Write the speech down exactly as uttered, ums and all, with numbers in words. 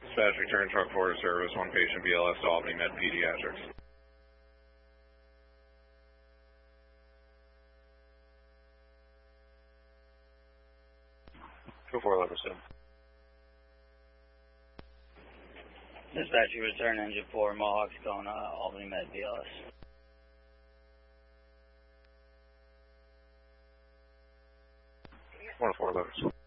Dispatch return truck four to service, one patient B L S to Albany Med Pediatrics. Two four level seven. Dispatch, you return engine four, Mohawks going uh, Albany Med B L S. One four level.